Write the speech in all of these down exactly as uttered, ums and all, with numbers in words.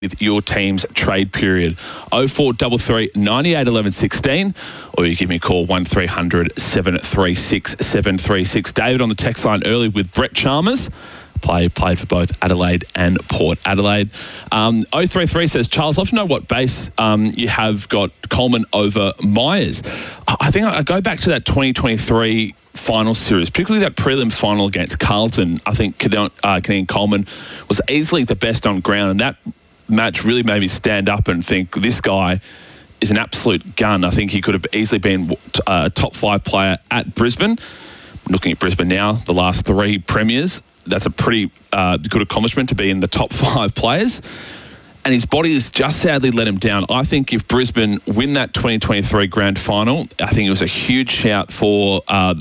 with your team's trade period. oh four three three, nine eight one one one six, or you give me a call one three hundred, seven three six, seven three six. David on the text line early with Brett Chalmers. Play, played for both Adelaide and Port Adelaide. Um, oh three three says, Charles, I'd love to know what base um, you have got Coleman over Myers. I think I go back to that twenty twenty-three final series, particularly that prelim final against Carlton. I think Keanean uh, Coleman was easily the best on ground, and that match really made me stand up and think this guy is an absolute gun. I think he could have easily been a top five player at Brisbane. Looking at Brisbane now, the last three premiers, that's a pretty uh, good accomplishment to be in the top five players. And his body has just sadly let him down. I think if Brisbane win that twenty twenty-three grand final, I think it was a huge shout for uh,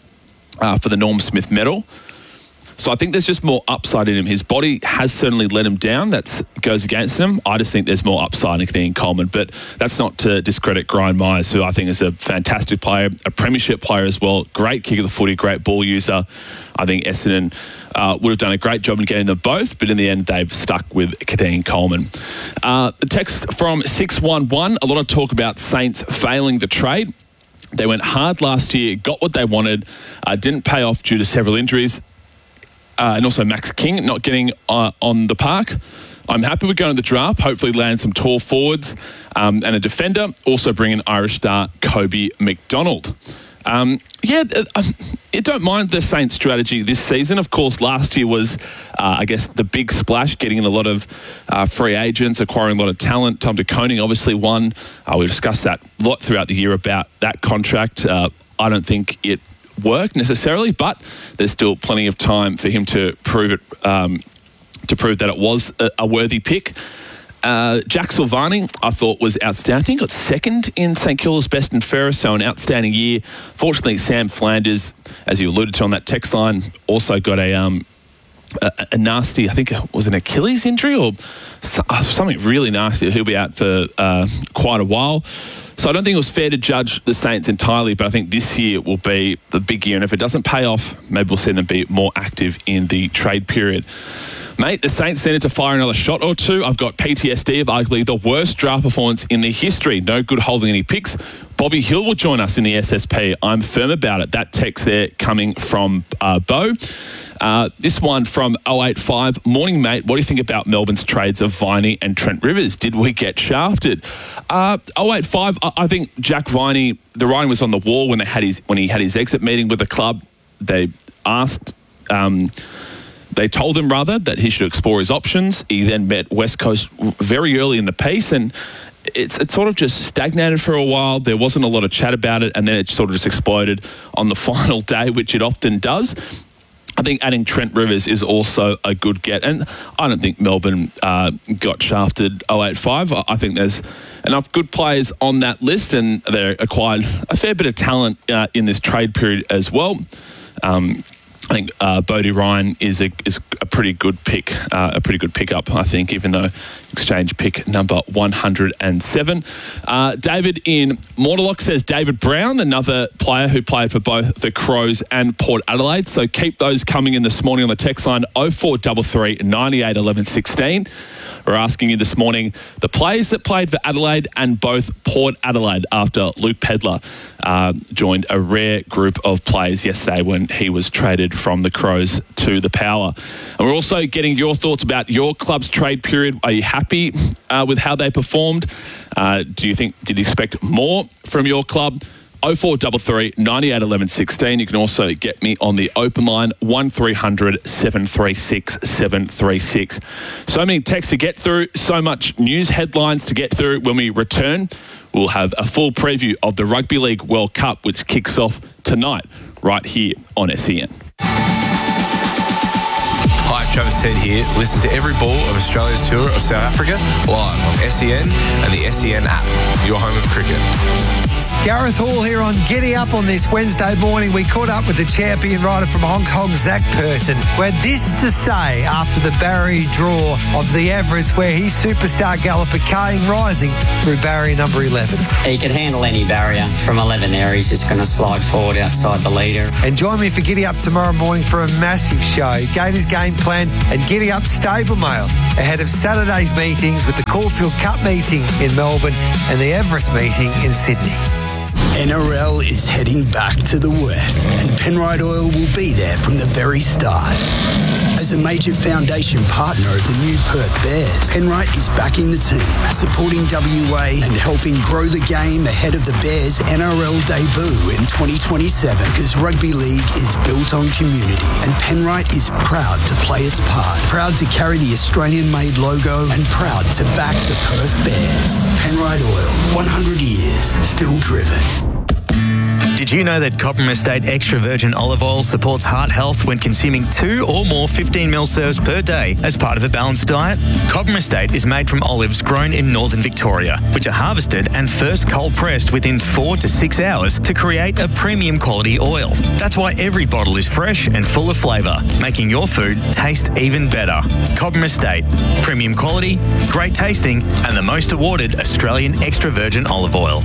uh, for the Norm Smith medal. So I think there's just more upside in him. His body has certainly let him down. That goes against him. I just think there's more upside in Keanean Coleman. But that's not to discredit Brian Myers, who I think is a fantastic player, a premiership player as well. Great kick of the footy, great ball user. I think Essendon uh, would have done a great job in getting them both, but in the end, they've stuck with Keanean Coleman. Uh, the text from six one one, a lot of talk about Saints failing the trade. They went hard last year, got what they wanted, uh, didn't pay off due to several injuries. Uh, and also Max King not getting uh, on the park. I'm happy with going to the draft, hopefully land some tall forwards um, and a defender, also bring in Irish star Kobe McDonald. Um, yeah, uh, I don't mind the Saints' strategy this season. Of course, last year was, uh, I guess, the big splash, getting in a lot of uh, free agents, acquiring a lot of talent. Tom de Koning obviously won. Uh, we discussed that a lot throughout the year about that contract. Uh, I don't think it work necessarily, but there's still plenty of time for him to prove it, um, to prove that it was a, a worthy pick. Uh, Jack Silvani, I thought, was outstanding. I think he got second in St Kilda's best and fairest, so an outstanding year. Fortunately, Sam Flanders, as you alluded to on that text line, also got a um, a, a nasty, I think it was an Achilles injury or something really nasty. He'll be out for uh, quite a while. So I don't think it was fair to judge the Saints entirely, but I think this year will be the big year. And if it doesn't pay off, maybe we'll see them be more active in the trade period. Mate, the Saints needed to fire another shot or two. I've got P T S D of arguably the worst draft performance in their history. No good holding any picks. Bobby Hill will join us in the S S P. I'm firm about it. That text there coming from uh, Bo. Uh, this one from oh eight five. Morning, mate. What do you think about Melbourne's trades of Viney and Trent Rivers? Did we get shafted? Uh, oh eight five. I, I think Jack Viney, the writing was on the wall when they had his when he had his exit meeting with the club. They asked. Um, They told him, rather, that he should explore his options. He then met West Coast very early in the piece, and it's it sort of just stagnated for a while. There wasn't a lot of chat about it, and then it sort of just exploded on the final day, which it often does. I think adding Trent Rivers is also a good get, and I don't think Melbourne uh, got shafted oh eight five. I think there's enough good players on that list, and they acquired a fair bit of talent uh, in this trade period as well. Um, I think uh, Bodie Ryan is a is a pretty good pick, uh, a pretty good pickup, I think, even though exchange pick number one hundred seven. Uh, David in Mortalock says David Brown, another player who played for both the Crows and Port Adelaide. So keep those coming in this morning on the text line oh four three three, nine eight one one one six. We're asking you this morning the players that played for Adelaide and both Port Adelaide after Luke Pedlar uh, joined a rare group of players yesterday when he was traded from the Crows to the Power. And we're also getting your thoughts about your club's trade period. Are you happy uh, with how they performed? Uh, do you think, did you expect more from your club? oh four three three, nine eight one one one six. You can also get me on the open line, one three hundred, seven three six, seven three six. So many texts to get through, so much news headlines to get through. When we return, we'll have a full preview of the Rugby League World Cup, which kicks off tonight right here on S E N. Hi, Travis Head here. Listen to every ball of Australia's tour of South Africa live on S E N and the S E N app, your home of cricket. Gareth Hall here on Giddy Up on this Wednesday morning. We caught up with the champion rider from Hong Kong, Zach Purton, who had this to say after the barrier draw of the Everest, where his superstar galloper came rising through barrier number eleven. He could handle any barrier. From eleven there, he's just going to slide forward outside the leader. And join me for Giddy Up tomorrow morning for a massive show. Gators Game Plan and Giddy Up Stable Mail ahead of Saturday's meetings with the Caulfield Cup meeting in Melbourne and the Everest meeting in Sydney. N R L is heading back to the West, and Penrite Oil will be there from the very start. As a major foundation partner of the new Perth Bears, Penrite is backing the team, supporting W A and helping grow the game ahead of the Bears' N R L debut in twenty twenty-seven, because rugby league is built on community, and Penrite is proud to play its part, proud to carry the Australian-made logo, and proud to back the Perth Bears. Penrite Oil, one hundred years, still driven. Did you know that Cobram Estate Extra Virgin Olive Oil supports heart health when consuming two or more fifteen mil serves per day as part of a balanced diet? Cobram Estate is made from olives grown in northern Victoria, which are harvested and first cold pressed within four to six hours to create a premium quality oil. That's why every bottle is fresh and full of flavour, making your food taste even better. Cobram Estate, premium quality, great tasting, and the most awarded Australian extra virgin olive oil.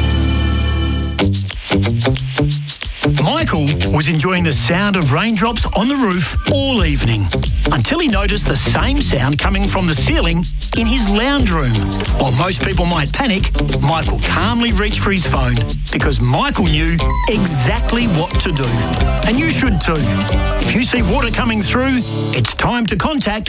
Michael was enjoying the sound of raindrops on the roof all evening until he noticed the same sound coming from the ceiling in his lounge room. While most people might panic, Michael calmly reached for his phone because Michael knew exactly what to do. And you should too. If you see water coming through, it's time to contact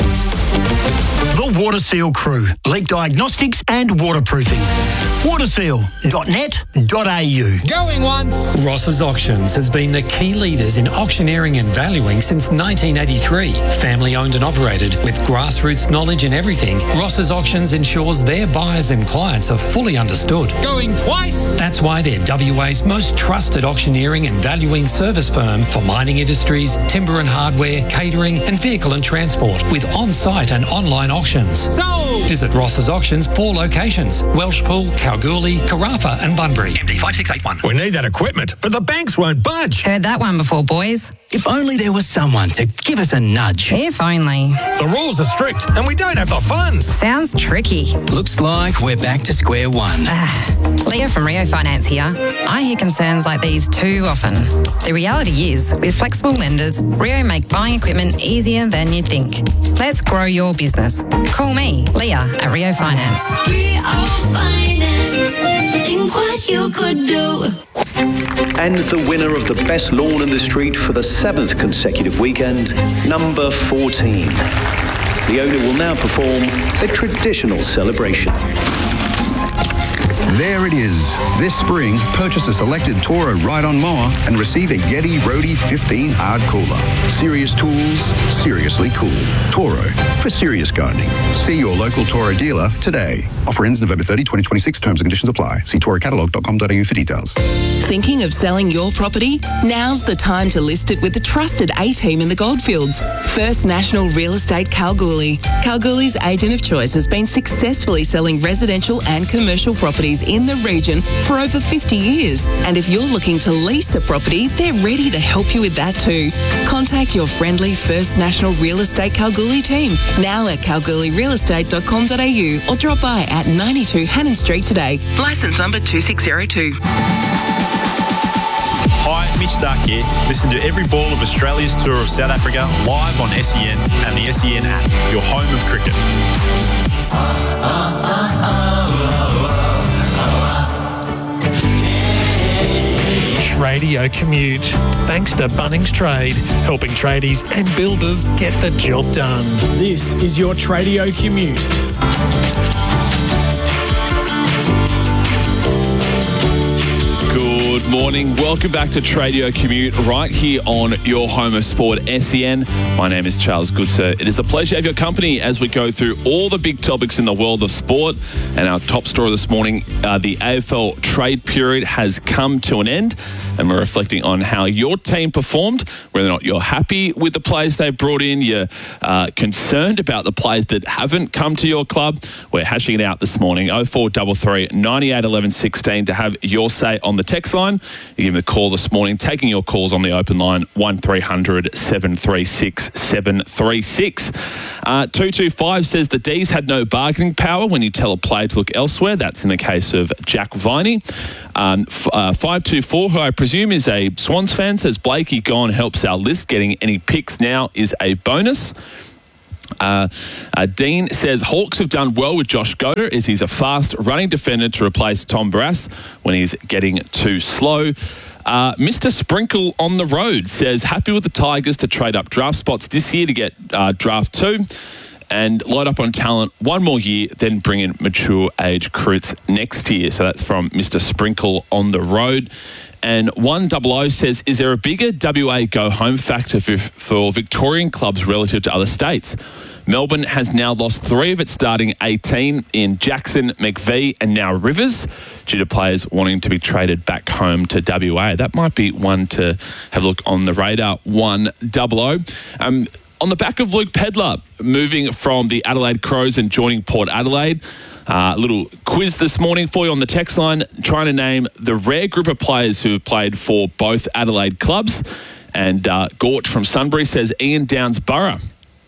the Water Seal crew, leak diagnostics and waterproofing. waterseal dot net dot a u. Going once. Ross's Auctions has been the key leaders in auctioneering and valuing since nineteen eighty-three. Family owned and operated with grassroots knowledge in everything, Ross's Auctions ensures their buyers and clients are fully understood. Going twice. That's why they're W A's most trusted auctioneering and valuing service firm for mining industries, timber and hardware, catering and vehicle and transport, with on-site and online auctions. Sold. Visit Ross's Auctions, four locations: Welshpool, Kalgoorlie, Carafa and Bunbury. M D five six eight one. We need that equipment, but the banks won't budge. Heard that one before, boys. If only there was someone to give us a nudge. If only. The rules are strict and we don't have the funds. Sounds tricky. Looks like we're back to square one. Leah from Rio Finance here. I hear concerns like these too often. The reality is, with flexible lenders, Rio make buying equipment easier than you'd think. Let's grow your business. Call me, Leah, at Rio Finance. Rio Finance. Think what you could do. And the winner of the best lawn in the street for the seventh consecutive weekend, number fourteen. The owner will now perform a traditional celebration. There it is. This spring, purchase a selected Toro ride-on mower and receive a Yeti Roadie fifteen hard cooler. Serious tools, seriously cool. Toro, for serious gardening. See your local Toro dealer today. Offer ends November thirtieth, twenty twenty-six. Terms and conditions apply. See toro catalog dot com dot a u for details. Thinking of selling your property? Now's the time to list it with the trusted A-team in the Goldfields. First National Real Estate Kalgoorlie. Kalgoorlie's agent of choice has been successfully selling residential and commercial properties in the region for over fifty years. And if you're looking to lease a property, they're ready to help you with that too. Contact your friendly First National Real Estate Kalgoorlie team now at kalgoorlie real estate dot com dot a u or drop by at ninety-two Hannon Street today. Licence number two six zero two. Hi, Mitch Stark here. Listen to every ball of Australia's tour of South Africa live on S E N and the S E N app, your home of cricket. Radio Commute. Thanks to Bunnings Trade, helping tradies and builders get the job done. This is your Tradio Commute. Good morning. Welcome back to Tradio Commute right here on your home of sport, S E N. My name is Charles Goodser. It is a pleasure to have your company as we go through all the big topics in the world of sport. And our top story this morning, uh, the A F L trade period has come to an end. And we're reflecting on how your team performed, whether or not you're happy with the players they've brought in, you're uh, concerned about the players that haven't come to your club. We're hashing it out this morning. oh four three three, nine eight one one, one six to have your say on the text line. You give me a call this morning, taking your calls on the open line, one three hundred, seven three six, seven three six. Uh, two two five says the D's had no bargaining power when you tell a player to look elsewhere. That's in the case of Jack Viney. Um, f- uh, five two four, who I presume is a Swans fan, says Blakey gone helps our list. Getting any picks now is a bonus. Uh, uh, Dean says Hawks have done well with Josh Goater as he's a fast running defender to replace Tom Barrass when he's getting too slow. Uh, Mister Sprinkle on the road says happy with the Tigers to trade up draft spots this year to get uh, draft two and load up on talent one more year, then bring in mature age recruits next year. So that's from Mister Sprinkle on the road. And one double O says, is there a bigger W A go-home factor for, for Victorian clubs relative to other states? Melbourne has now lost three of its starting eighteen in Jackson, McVee and now Rivers due to players wanting to be traded back home to W A. That might be one to have a look on the radar, one double O. Um, on the back of Luke Pedlar moving from the Adelaide Crows and joining Port Adelaide, a uh, little quiz this morning for you on the text line, trying to name the rare group of players who have played for both Adelaide clubs. And uh, Gort from Sunbury says Ian Downs-Burrow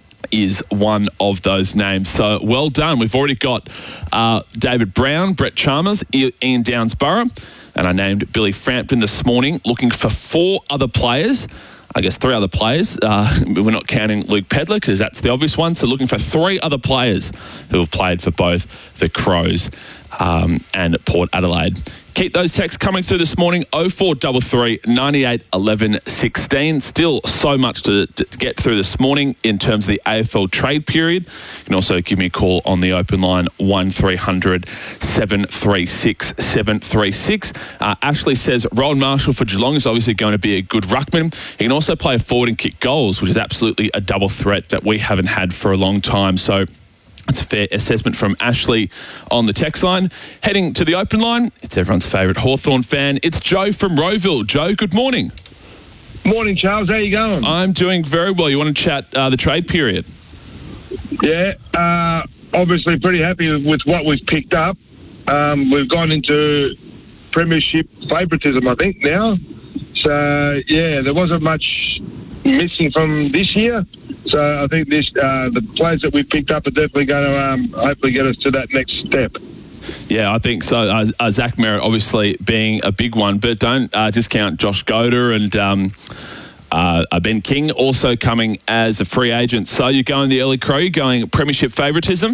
is one of those names. So well done. We've already got uh, David Brown, Brett Chalmers, Ian Downs-Burrow, and I named Billy Frampton this morning, looking for four other players. I guess three other players. Uh, we're not counting Luke Pedlar because that's the obvious one. So looking for three other players who have played for both the Crows um, and Port Adelaide. Keep those texts coming through this morning, oh four three three, nine eight one one, one six. Still so much to, to get through this morning in terms of the A F L trade period. You can also give me a call on the open line, one three hundred, seven three six, seven three six. Uh, Ashley says Rowan Marshall for Geelong is obviously going to be a good ruckman. He can also play forward and kick goals, which is absolutely a double threat that we haven't had for a long time. So that's a fair assessment from Ashley on the text line. Heading to the open line, it's everyone's favourite Hawthorn fan. It's Joe from Rowville. Joe, good morning. Morning, Charles. How you going? I'm doing very well. You want to chat uh, the trade period? Yeah, uh, obviously pretty happy with what we've picked up. Um, we've gone into premiership favouritism, I think, now. So, yeah, there wasn't much missing from this year. So I think this uh, the players that we've picked up are definitely going to um, hopefully get us to that next step. Yeah, I think so. Uh, uh, Zach Merritt obviously being a big one, but don't uh, discount Josh Goater and um, uh, Ben King also coming as a free agent. So you're going the early crow, you're going premiership favouritism?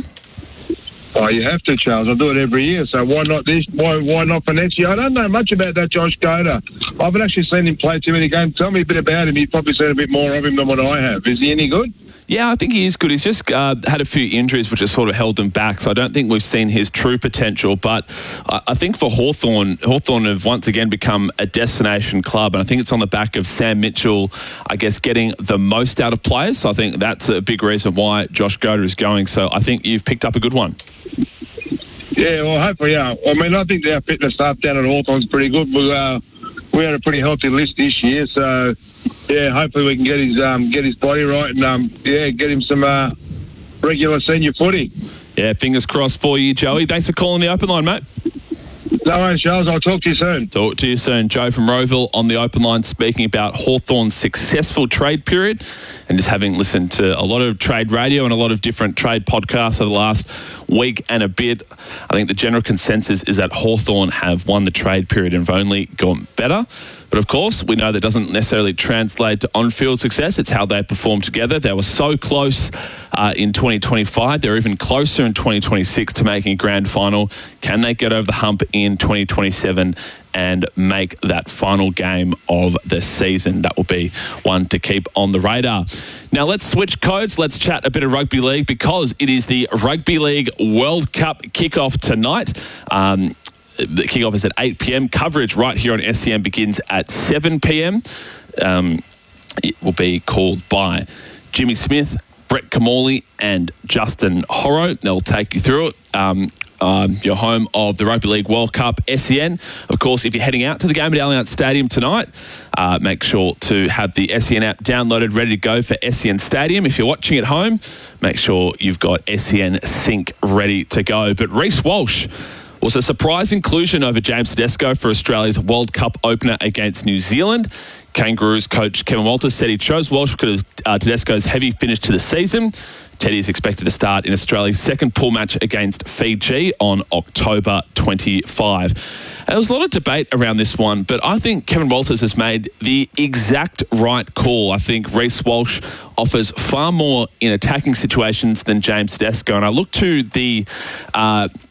Oh, you have to, Charles. I do it every year, so why not this? Why why not for next year? I don't know much about that Josh Goater. I haven't actually seen him play too many games. Tell me a bit about him. You've probably seen a bit more of him than what I have. Is he any good? Yeah, I think he is good. He's just uh, had a few injuries which have sort of held him back, so I don't think we've seen his true potential. But I, I think for Hawthorn, Hawthorn have once again become a destination club, and I think it's on the back of Sam Mitchell, I guess, getting the most out of players. So I think that's a big reason why Josh Goater is going. So I think you've picked up a good one. Yeah, well, hopefully, yeah. I mean, I think our fitness staff down at Hawthorn's pretty good. We, uh, we had a pretty healthy list this year, so yeah, hopefully we can get his um, get his body right and um, yeah, get him some uh, regular senior footy. Yeah, fingers crossed for you, Joey. Thanks for calling the open line, mate. No worries, Charles. I'll talk to you soon. Talk to you soon. Joe from Rowville on the open line speaking about Hawthorn's successful trade period and just having listened to a lot of trade radio and a lot of different trade podcasts over the last week and a bit. I think the general consensus is that Hawthorn have won the trade period and have only gone better. But of course, we know that doesn't necessarily translate to on-field success. It's how they perform together. They were so close uh, in twenty twenty-five. They're even closer in twenty twenty-six to making a grand final. Can they get over the hump in twenty twenty-seven and make that final game of the season? That will be one to keep on the radar. Now let's switch codes. Let's chat a bit of rugby league because it is the Rugby League World Cup kickoff tonight. Um, the kickoff is at eight p.m. Coverage right here on S E N begins at seven p.m. Um, it will be called by Jimmy Smith, Brett Kamali and Justin Horro. They'll take you through it. Um, um, your home of the Rugby League World Cup, S E N. Of course, if you're heading out to the game at Allianz Stadium tonight, uh, make sure to have the S E N app downloaded, ready to go for S E N Stadium. If you're watching at home, make sure you've got S E N Sync ready to go. But Reece Walsh was a surprise inclusion over James Tedesco for Australia's World Cup opener against New Zealand. Kangaroos coach Kevin Walters said he chose Walsh because of uh, Tedesco's heavy finish to the season. Teddy is expected to start in Australia's second pool match against Fiji on October twenty-fifth. There was a lot of debate around this one, but I think Kevin Walters has made the exact right call. I think Reece Walsh offers far more in attacking situations than James Tedesco. And I look to the uh,